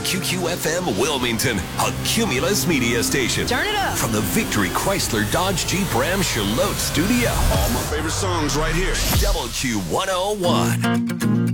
WQQFM Wilmington, a Cumulus media station. Turn it up. From the Victory Chrysler Dodge Jeep Ram Charlotte studio. All my favorite songs right here. WQ101.